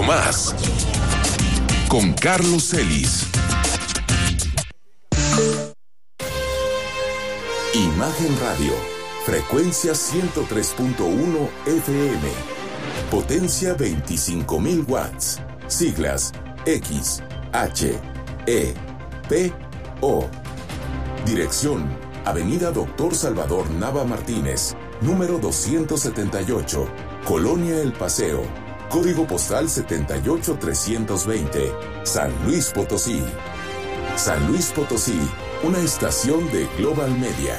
Más con Carlos Celis. Imagen Radio, frecuencia 103.1 FM, potencia 25,000 watts, siglas X, H, E, P, O. Dirección, Avenida Doctor Salvador Nava Martínez, número 278, Colonia El Paseo, código postal 78320, San Luis Potosí. San Luis Potosí, una estación de Global Media.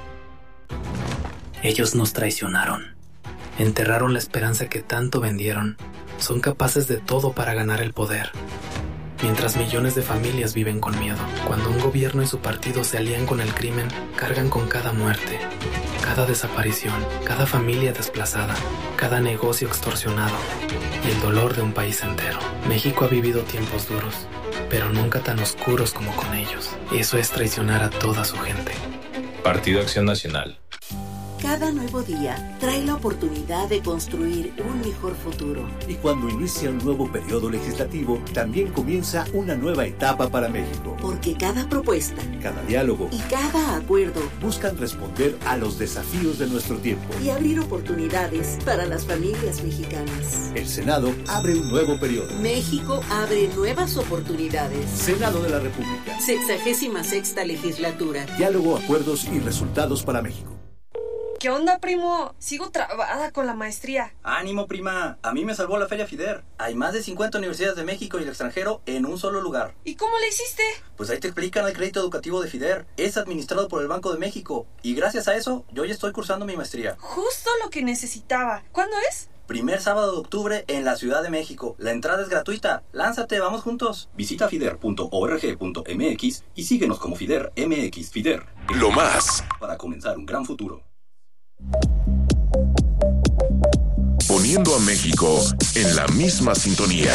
Ellos nos traicionaron. Enterraron la esperanza que tanto vendieron. Son capaces de todo para ganar el poder. Mientras millones de familias viven con miedo. Cuando un gobierno y su partido se alían con el crimen, cargan con cada muerte, cada desaparición, cada familia desplazada, cada negocio extorsionado y el dolor de un país entero. México ha vivido tiempos duros, pero nunca tan oscuros como con ellos. Eso es traicionar a toda su gente. Partido Acción Nacional. Cada nuevo día trae la oportunidad de construir un mejor futuro. Y cuando inicia un nuevo periodo legislativo, también comienza una nueva etapa para México. Porque cada propuesta, cada diálogo y cada acuerdo buscan responder a los desafíos de nuestro tiempo y abrir oportunidades para las familias mexicanas. El Senado abre un nuevo periodo. México abre nuevas oportunidades. Senado de la República. 66ª legislatura. Diálogo, acuerdos y resultados para México. ¿Qué onda, primo? Sigo trabada con la maestría. ¡Ánimo, prima! A mí me salvó la Feria FIDER. Hay más de 50 universidades de México y el extranjero en un solo lugar. ¿Y cómo le hiciste? Pues ahí te explican el crédito educativo de FIDER. Es administrado por el Banco de México. Y gracias a eso, yo ya estoy cursando mi maestría. Justo lo que necesitaba. ¿Cuándo es? Primer sábado de octubre en la Ciudad de México. La entrada es gratuita. Lánzate, vamos juntos. Visita fider.org.mx y síguenos como FIDER MX. FIDER. Lo más. Para comenzar un gran futuro. Poniendo a México en la misma sintonía.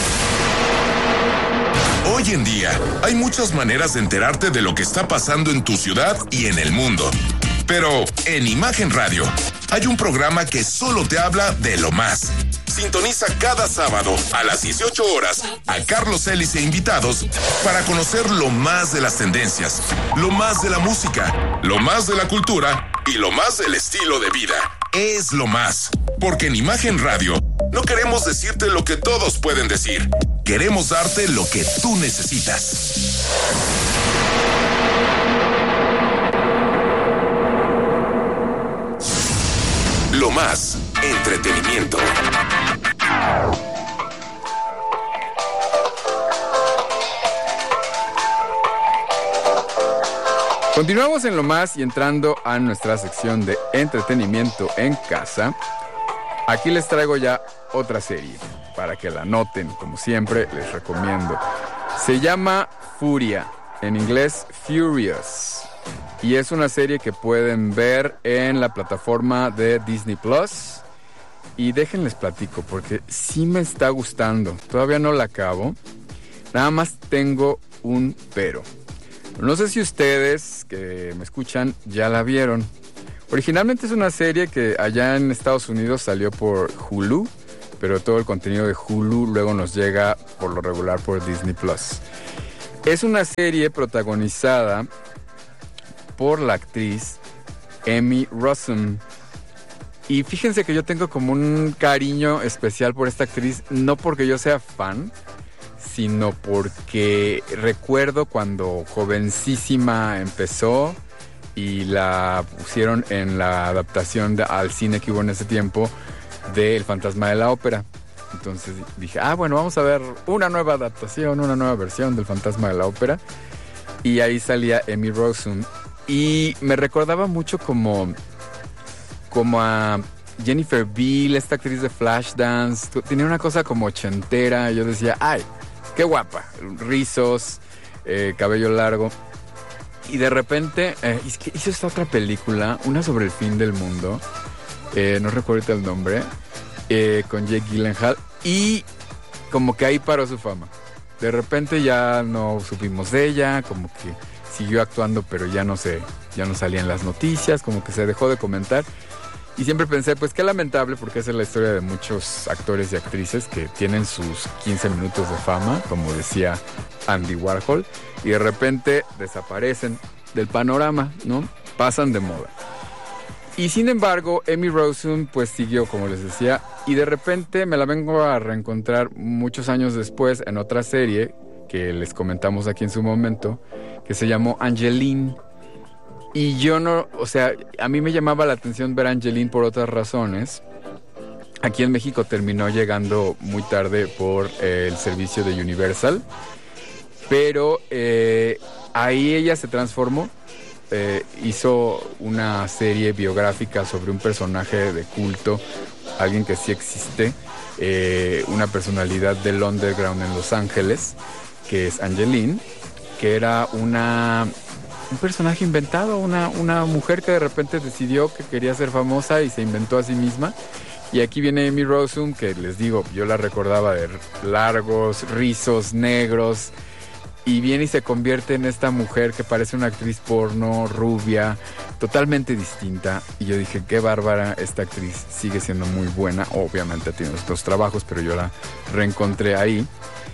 Hoy en día hay muchas maneras de enterarte de lo que está pasando en tu ciudad y en el mundo. Pero en Imagen Radio hay un programa que solo te habla de lo más. Sintoniza cada sábado a las 18 horas a Carlos Celis e invitados para conocer lo más de las tendencias, lo más de la música, lo más de la cultura y lo más del estilo de vida. Es lo más, porque en Imagen Radio no queremos decirte lo que todos pueden decir. Queremos darte lo que tú necesitas. Lo más, entretenimiento. Continuamos en Lo Más y entrando a nuestra sección de entretenimiento en casa. Aquí les traigo ya otra serie para que la noten, como siempre les recomiendo. Se llama Furia, en inglés Furious, y es una serie que pueden ver en la plataforma de Disney Plus. Y déjenles platico porque sí me está gustando. Todavía no la acabo. Nada más tengo un pero. No sé si ustedes que me escuchan ya la vieron. Originalmente es una serie que allá en Estados Unidos salió por Hulu, pero todo el contenido de Hulu luego nos llega por lo regular por Disney Plus. Es una serie protagonizada por la actriz Emmy Rossum. Y fíjense que yo tengo como un cariño especial por esta actriz, no porque yo sea fan, sino porque recuerdo cuando jovencísima empezó y la pusieron en la adaptación al cine que hubo en ese tiempo de El Fantasma de la Ópera. Entonces dije, bueno, vamos a ver una nueva adaptación, una nueva versión del Fantasma de la Ópera. Y ahí salía Emmy Rossum. Y me recordaba mucho como a Jennifer Beal, esta actriz de Flashdance. Tenía una cosa como ochentera. Yo decía, ¡ay, qué guapa! Rizos, cabello largo. Y de repente es que hizo esta otra película, una sobre el fin del mundo. No recuerdo el nombre. Con Jake Gyllenhaal. Y como que ahí paró su fama. De repente ya no supimos de ella. Como que siguió actuando, pero ya no salía en las noticias. Como que se dejó de comentar. Y siempre pensé, pues qué lamentable, porque esa es la historia de muchos actores y actrices que tienen sus 15 minutos de fama, como decía Andy Warhol, y de repente desaparecen del panorama, ¿no? Pasan de moda. Y sin embargo, Amy Rossum pues siguió, como les decía, y de repente me la vengo a reencontrar muchos años después en otra serie que les comentamos aquí en su momento, que se llamó Angelyne. Y yo no, o sea, a mí me llamaba la atención ver a Angelyne por otras razones. Aquí en México terminó llegando muy tarde por el servicio de Universal, pero ahí ella se transformó. Hizo una serie biográfica sobre un personaje de culto, alguien que sí existe, una personalidad del underground en Los Ángeles, que es Angelyne, que era un personaje inventado, una mujer que de repente decidió que quería ser famosa y se inventó a sí misma. Y aquí viene Amy Rossum, que les digo, yo la recordaba de largos rizos negros, y viene y se convierte en esta mujer que parece una actriz porno, rubia, totalmente distinta. Y yo dije, qué bárbara, esta actriz sigue siendo muy buena. Obviamente tiene otros trabajos, pero yo la reencontré ahí.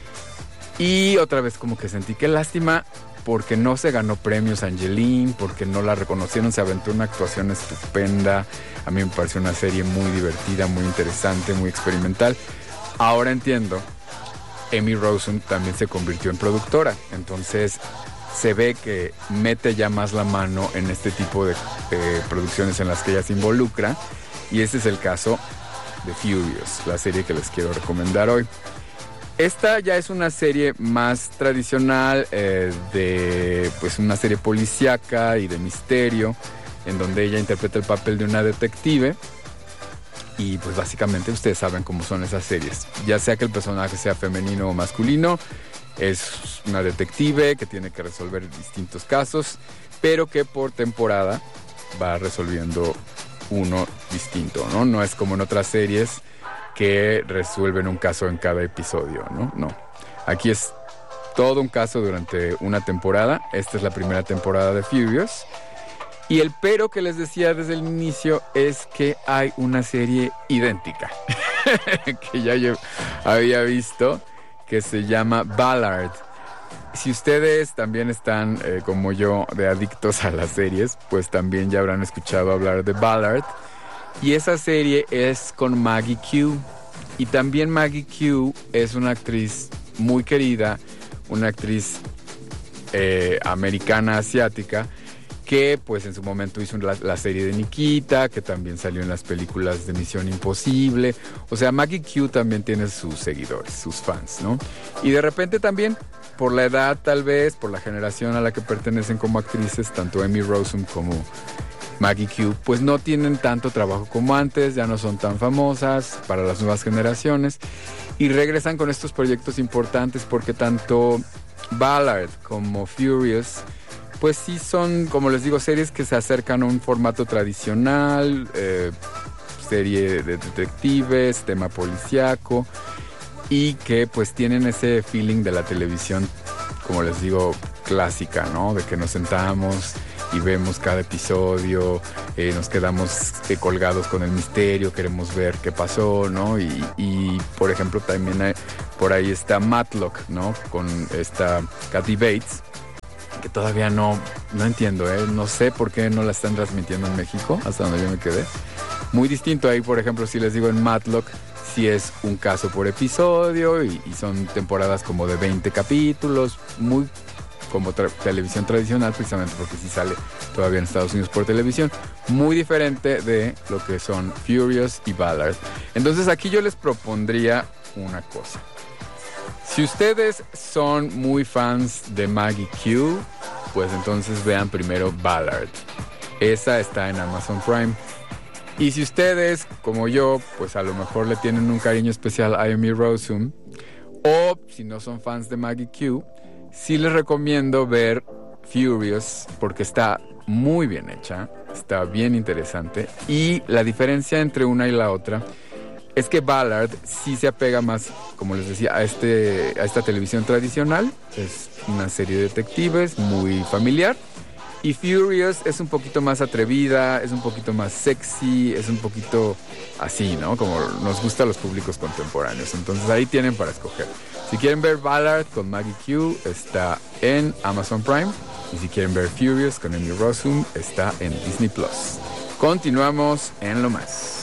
Y otra vez como que sentí qué lástima, porque no se ganó premios Angelyne, porque no la reconocieron, se aventó una actuación estupenda. A mí me pareció una serie muy divertida, muy interesante, muy experimental. Ahora entiendo, Amy Rossum también se convirtió en productora, entonces se ve que mete ya más la mano en este tipo de producciones en las que ella se involucra, y este es el caso de Furious, la serie que les quiero recomendar hoy. Esta ya es una serie más tradicional, de pues una serie policíaca y de misterio, en donde ella interpreta el papel de una detective. Y pues básicamente ustedes saben cómo son esas series. Ya sea que el personaje sea femenino o masculino, es una detective que tiene que resolver distintos casos, pero que por temporada va resolviendo uno distinto, ¿no? No es como en otras series que resuelven un caso en cada episodio, ¿no? No. Aquí es todo un caso durante una temporada. Esta es la primera temporada de Furious. Y el pero que les decía desde el inicio es que hay una serie idéntica que ya yo había visto, que se llama Ballard. Si ustedes también están como yo de adictos a las series, pues también ya habrán escuchado hablar de Ballard. Y esa serie es con Maggie Q. Y también Maggie Q es una actriz muy querida, una actriz americana asiática, que pues en su momento hizo la serie de Nikita, que también salió en las películas de Misión Imposible. O sea, Maggie Q también tiene sus seguidores, sus fans, ¿no? Y de repente también, por la edad tal vez, por la generación a la que pertenecen como actrices, tanto Amy Rossum como Maggie Q, pues no tienen tanto trabajo como antes, ya no son tan famosas para las nuevas generaciones, y regresan con estos proyectos importantes, porque tanto Ballard como Furious pues sí son, como les digo, series que se acercan a un formato tradicional, serie de detectives, tema policíaco, y que pues tienen ese feeling de la televisión, como les digo, clásica, ¿no? De que nos sentamos y vemos cada episodio, nos quedamos colgados con el misterio, queremos ver qué pasó, ¿no? Y por ejemplo, también por ahí está Matlock, ¿no? Con esta Kathy Bates, que todavía no entiendo, no sé por qué no la están transmitiendo en México, hasta donde yo me quedé. Muy distinto ahí, por ejemplo, si les digo en Matlock, si es un caso por episodio y son temporadas como de 20 capítulos, muy como televisión tradicional, precisamente porque sí sale todavía en Estados Unidos por televisión, muy diferente de lo que son Furious y Ballard. Entonces aquí yo les propondría una cosa. Si ustedes son muy fans de Maggie Q, pues entonces vean primero Ballard. Esa está en Amazon Prime. Y si ustedes, como yo, pues a lo mejor le tienen un cariño especial a Amy Rossum, o si no son fans de Maggie Q, sí les recomiendo ver Furious, porque está muy bien hecha, está bien interesante. Y la diferencia entre una y la otra es que Ballard sí se apega más, como les decía, a esta televisión tradicional. Es una serie de detectives muy familiar. Y Furious es un poquito más atrevida, es un poquito más sexy, es un poquito así, ¿no? Como nos gusta a los públicos contemporáneos. Entonces ahí tienen para escoger. Si quieren ver Ballard con Maggie Q, está en Amazon Prime. Y si quieren ver Furious con Emmy Rossum, está en Disney Plus. Continuamos en Lo Más.